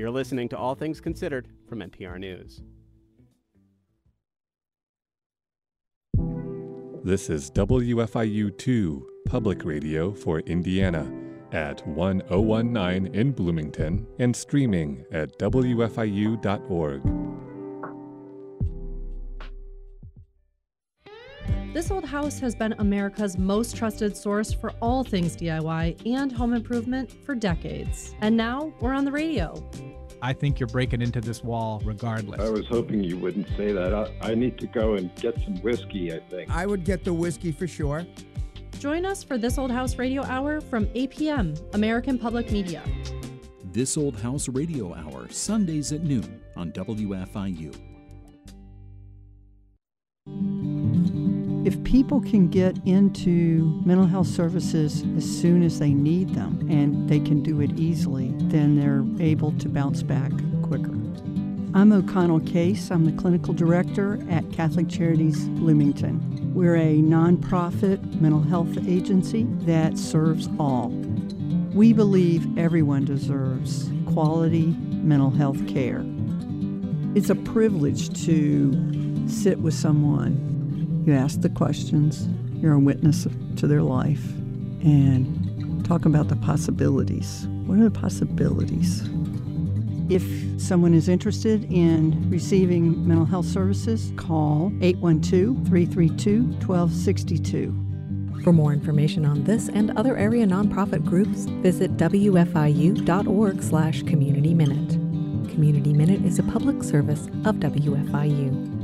You're listening to All Things Considered from NPR News. This is WFIU-2 Public Radio for Indiana at 1019 in Bloomington and streaming at WFIU.org. This Old House has been America's most trusted source for all things DIY and home improvement for decades. And now we're on the radio. I think you're breaking into this wall regardless. I was hoping you wouldn't say that. I need to go and get some whiskey, I think. I would get the whiskey for sure. Join us for This Old House Radio Hour from 8 p.m., American Public Media. This Old House Radio Hour, Sundays at noon on WFIU. If people can get into mental health services as soon as they need them and they can do it easily, then they're able to bounce back quicker. I'm O'Connell Case. I'm the clinical director at Catholic Charities Bloomington. We're a nonprofit mental health agency that serves all. We believe everyone deserves quality mental health care. It's a privilege to sit with someone. You ask the questions, you're a witness to their life, and talk about the possibilities. What are the possibilities? If someone is interested in receiving mental health services, call 812-332-1262. For more information on this and other area nonprofit groups, visit wfiu.org/Community Minute. Community Minute is a public service of WFIU.